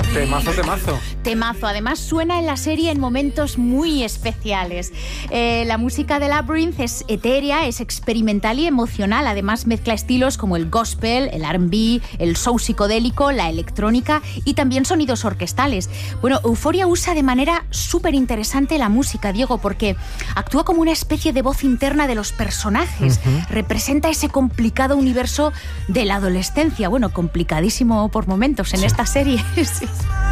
Temazo, temazo. Temazo. Además suena en la serie en momentos muy especiales. La música de Labyrinth es etérea, es experimental y emocional. Además mezcla estilos como el gospel, el R&B, el soul psicodélico, la electrónica y también sonidos orquestales. Bueno, Euphoria usa de manera súper interesante la música, Diego, porque actúa como una especie de voz interna de los personajes. Representa ese complicado universo de la adolescencia. Bueno, complicadísimo por momentos en esta serie. Sí.